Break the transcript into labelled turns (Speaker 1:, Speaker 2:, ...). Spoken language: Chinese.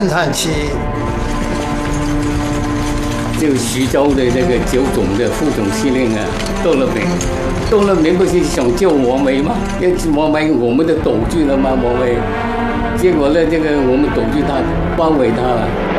Speaker 1: 叹气。
Speaker 2: 就徐州的那个9总的副总司令啊，到了没？到了没不是想救王梅吗？要王梅我们都堵住了吗？王梅，结果呢，这个我们堵住他，包围他了。